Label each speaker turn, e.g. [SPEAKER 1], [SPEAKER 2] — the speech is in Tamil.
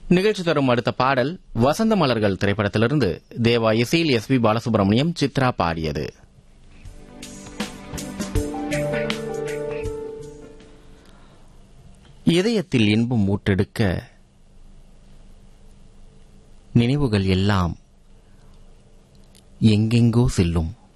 [SPEAKER 1] நிகழ்ச்சி தரும் அடுத்த பாடல் வசந்த மலர்கள் திரைப்படத்திலிருந்து தேவா இசையில் எஸ்.பி. பாலசுப்ரமணியம், சித்ரா பாடியது. இதயத்தில் இன்பம் ஊற்றெடுக்க நினைவுகள் எல்லாம் எங்கெங்கோ செல்லும்.